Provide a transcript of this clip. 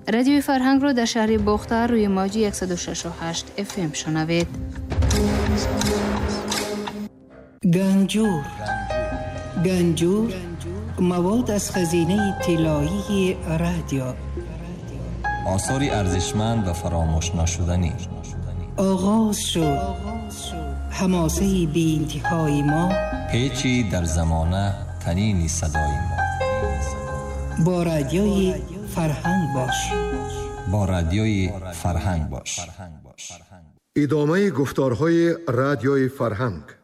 رادیوی فرهنگ رو در شهر بختر روی موج 106.8 FM شنوید. گنجور مواد از خزینه طلایی رادیو، آثار ارزشمند و فراموش نشدنی. آغاز شد حماسه بی انتهای ما، پیچی در زمانه تنین صدای ما. با رادیوی فرهنگ باش. با رادیوی فرهنگ باش. ادامه گفتارهای رادیوی فرهنگ.